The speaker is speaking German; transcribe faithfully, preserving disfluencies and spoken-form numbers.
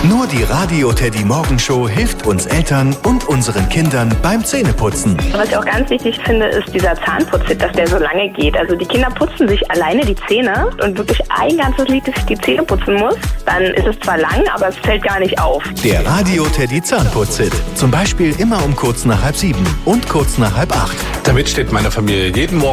Nur die Radio Teddy Morgenshow hilft uns Eltern und unseren Kindern beim Zähneputzen. Was ich auch ganz wichtig finde, ist dieser Zahnputztipp, dass der so lange geht. Also die Kinder putzen sich alleine die Zähne und wirklich ein ganzes Lied sich die Zähne putzen muss. Dann ist es zwar lang, aber es fällt gar nicht auf. Der Radio Teddy Zahnputzhit. Zum Beispiel immer um kurz nach halb sieben und kurz nach halb acht. Damit steht meine Familie jeden Morgen